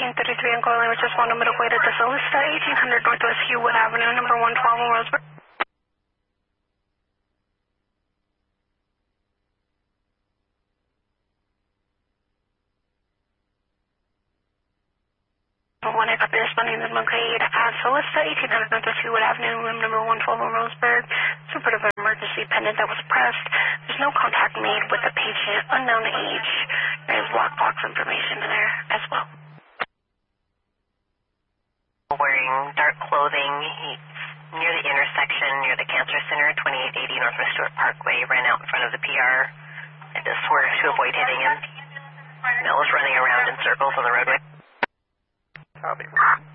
1833 on Coyle, which is phone number equated to Solista, 1800 Northwest Hewwood Avenue, number 112 in Roseburg. One I copy responding to located at Solista, 1800 Northwest Hewwood Avenue, room number 112 in Roseburg. Support of an emergency pendant that was pressed. There's no contact made with the patient, unknown age. There's lockbox information in there as well. Wearing dark clothing, he's near the intersection, near the Cancer Center, 2880 Northwest Stewart Parkway, ran out in front of the PR and just swerved to avoid hitting him. Mel was running around in circles on the roadway. Copy.